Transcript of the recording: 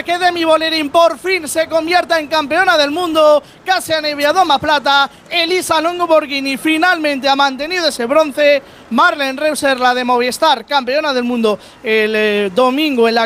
para que Demi Bollerin por fin se convierta en campeona del mundo. Kasia Niewiadoma plata, Elisa Longo Borghini finalmente ha mantenido ese bronce. Marlen Reusser, la de Movistar, campeona del mundo el domingo en la